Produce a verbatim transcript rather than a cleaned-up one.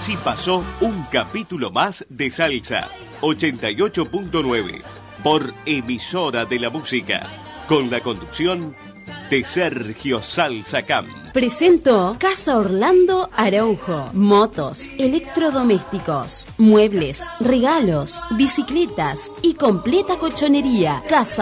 Así pasó un capítulo más de Salsa ochenta y ocho punto nueve por Emisora de la Música, con la conducción de Sergio Salsa Camp. Presento Casa Orlando Araujo. Motos, electrodomésticos, muebles, regalos, bicicletas y completa colchonería. Casa